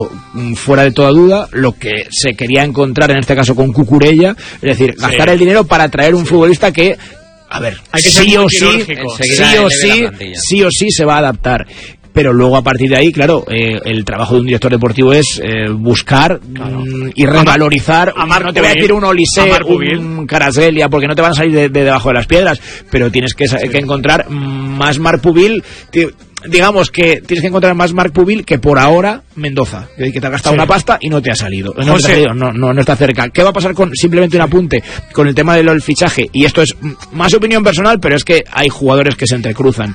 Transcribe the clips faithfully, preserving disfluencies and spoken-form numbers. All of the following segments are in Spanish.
fuera de toda duda, lo que se quería encontrar en este caso con Cucurella, es decir, gastar sí. el dinero para traer un sí. futbolista que, a ver, Hay que sí, o sí, sí o sí, sí o sí se va a adaptar. Pero luego a partir de ahí, claro, eh, el trabajo de un director deportivo es eh, buscar claro. mm, y revalorizar. A Mar, no te voy a decir un Olise, un Kvaratskhelia, porque no te van a salir de, de debajo de las piedras, pero tienes que, sí. que encontrar más Marc-Pubil. Digamos que tienes que encontrar más Marc-Pubil que por ahora Mendoza, que te ha gastado sí. una pasta y no te ha salido. No, te ha salido no, no, no está cerca. ¿Qué va a pasar con, simplemente un apunte, con el tema del fichaje? Y esto es más opinión personal, pero es que hay jugadores que se entrecruzan.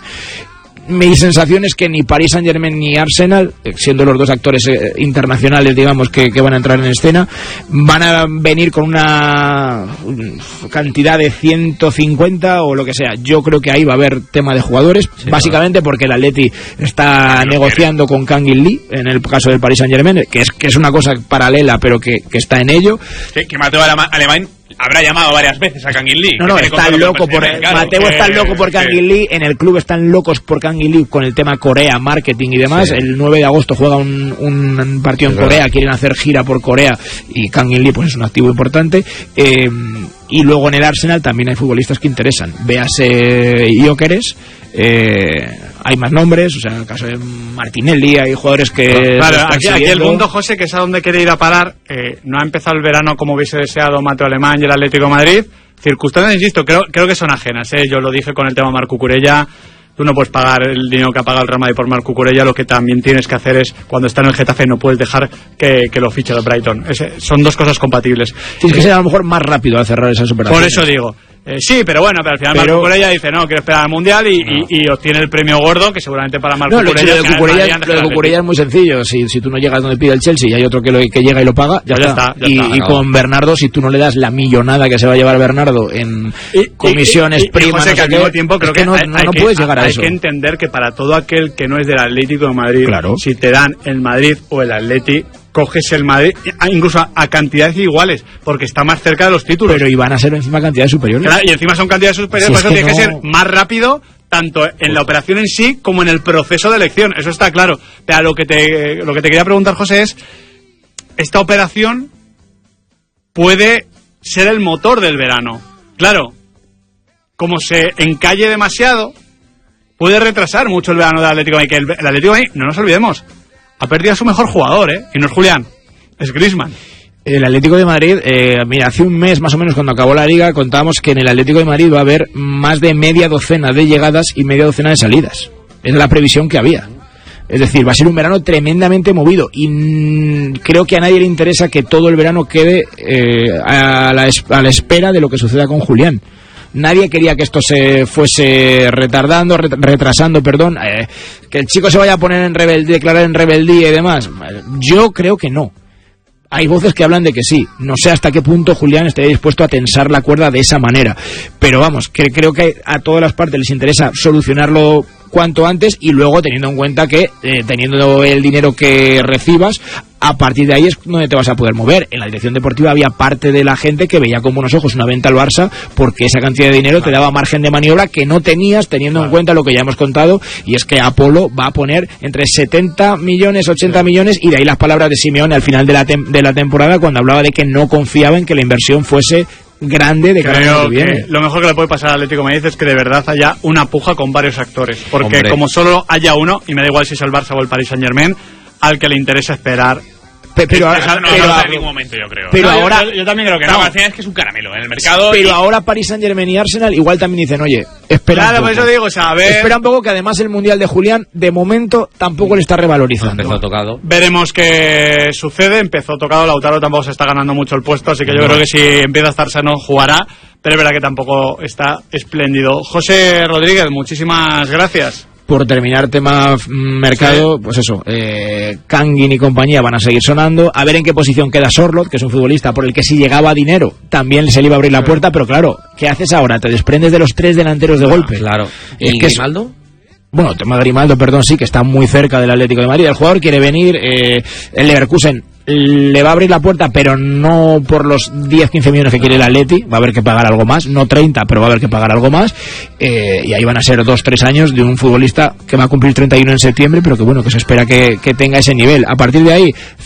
Mi sensación es que ni Paris Saint-Germain ni Arsenal, siendo los dos actores eh, internacionales, digamos, que, que van a entrar en escena, van a venir con una cantidad de ciento cincuenta o lo que sea. Yo creo que ahí va a haber tema de jugadores, sí, básicamente porque el Atleti está no negociando quiere. con Kang In Lee, en el caso del Paris Saint-Germain, que es, que es una cosa paralela, pero que, que está en ello. Sí, que Mateo Alemán habrá llamado varias veces a Kang In Lee. No, no, está loco por claro, Mateo, está loco por Kang In Lee. En el club están locos por Kang In Lee con el tema Corea, marketing y demás. Sí. El nueve de agosto juega un, un partido en Corea, quieren hacer gira por Corea y Kang In Lee pues es un activo importante. Eh, y luego en el Arsenal también hay futbolistas que interesan. Véase Gyökeres, eh, hay más nombres, o sea, en el caso de Martinelli hay jugadores que... Claro, aquí, aquí el punto, José, que es a donde quiere ir a parar, eh, no ha empezado el verano como hubiese deseado Mateo Alemán y el Atlético de Madrid. Circunstancias, insisto, creo, creo que son ajenas, ¿eh? Yo lo dije con el tema Marc Cucurella. Tú no puedes pagar el dinero que ha pagado el Real Madrid por Marc Cucurella. Lo que también tienes que hacer es, cuando está en el Getafe, no puedes dejar que, que lo fiche el Brighton. Ese, son dos cosas compatibles. Tienes que ser a lo mejor más rápido al cerrar esas operaciones. Por eso digo. Eh, sí, pero bueno, pero al final pero... Marc Cucurella dice, no, quiero esperar al Mundial y, no. y, y obtiene el premio gordo, que seguramente para Marc no, Cucurella... Lo de Cucurella, lo de Cucurella es muy sencillo. Si, si tú no llegas donde pide el Chelsea y hay otro que, lo, que llega y lo paga, ya, pues está. ya está. Ya y, está, y con Bernardo, si tú no le das la millonada que se va a llevar Bernardo en y, comisiones, y, y, primas... Y, José, no que al mismo tiempo creo que, que no, hay, no, hay no que, puedes llegar a hay eso. Hay que entender que para todo aquel que no es del Atlético de Madrid, claro. si te dan el Madrid o el Atleti... coges el Madrid, incluso a, a cantidades iguales, porque está más cerca de los títulos. Pero iban a ser encima cantidades superiores. Claro, y encima son cantidades superiores, si por eso tiene que, no... que ser más rápido, tanto en la operación en sí como en el proceso de elección. Eso está claro. Pero lo que te, lo que te quería preguntar, José, es: esta operación puede ser el motor del verano. Claro, como se encalle demasiado, puede retrasar mucho el verano del Atlético de Madrid. Que el, el Atlético de Madrid, no nos olvidemos, ha perdido a su mejor jugador, ¿eh? Y no es Julián, es Griezmann. El Atlético de Madrid, eh, mira, hace un mes más o menos cuando acabó la liga contábamos que en el Atlético de Madrid va a haber más de media docena de llegadas y media docena de salidas. Es la previsión que había. Es decir, va a ser un verano tremendamente movido y mmm, creo que a nadie le interesa que todo el verano quede eh, a, la es, a la espera de lo que suceda con Julián. Nadie quería que esto se fuese retardando, retrasando, perdón, eh, que el chico se vaya a poner en rebeldía, declarar en rebeldía y demás. Yo creo que no. Hay voces que hablan de que sí. No sé hasta qué punto Julián estaría dispuesto a tensar la cuerda de esa manera. Pero vamos, que creo que a todas las partes les interesa solucionarlo cuanto antes y luego teniendo en cuenta que eh, teniendo el dinero que recibas, a partir de ahí es donde te vas a poder mover. En la dirección deportiva había parte de la gente que veía con buenos ojos una venta al Barça porque esa cantidad de dinero te daba margen de maniobra que no tenías teniendo en cuenta lo que ya hemos contado, y es que Apolo va a poner entre setenta millones, ochenta millones, y de ahí las palabras de Simeone al final de la, tem- de la temporada cuando hablaba de que no confiaba en que la inversión fuese grande de cada año que viene. Lo mejor que le puede pasar al Atlético de Madrid es que de verdad haya una puja con varios actores, porque Hombre. como solo haya uno, y me da igual si es el Barça o el Paris Saint-Germain, al que le interesa esperar. Pero, pero ahora, no, pero, no, no en ningún momento, yo creo. Pero no, ahora, yo, yo, yo también creo que no. Al final es que es un caramelo en el mercado. Pero y... ahora Paris Saint-Germain y Arsenal igual también dicen, oye, espera claro, un poco. por eso digo, o sea, a ver... Espera un poco, que además el Mundial de Julián de momento tampoco le está revalorizando. Empezó tocado. Veremos qué sucede. Empezó tocado, Lautaro tampoco se está ganando mucho el puesto, así que yo no. creo que si empieza a estar sano jugará, pero es verdad que tampoco está espléndido. José Rodríguez, muchísimas gracias. Por terminar tema mercado, sí. pues eso, eh, Kangin y compañía van a seguir sonando. A ver en qué posición queda Sorloth, que es un futbolista por el que si llegaba dinero también se le iba a abrir la puerta, pero claro, ¿qué haces ahora? Te desprendes de los tres delanteros de golpe. Claro. ¿Y ¿Y Grimaldo? Bueno, tema Grimaldo, perdón, sí, que está muy cerca del Atlético de Madrid. El jugador quiere venir, eh, el Leverkusen le va a abrir la puerta, pero no por los diez quince millones que quiere el Atleti, va a haber que pagar algo más, no treinta, pero va a haber que pagar algo más, eh, y ahí van a ser dos tres años de un futbolista que va a cumplir treinta y uno en septiembre, pero que bueno, que se espera que, que tenga ese nivel. A partir de ahí